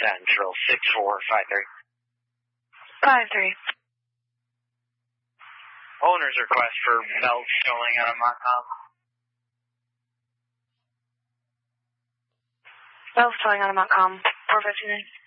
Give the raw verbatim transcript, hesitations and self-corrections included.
Central, six four five three. Five three. Owner's request for belt showing on a Montcalm. Bell's towing on a Montcalm. four fifty-nine.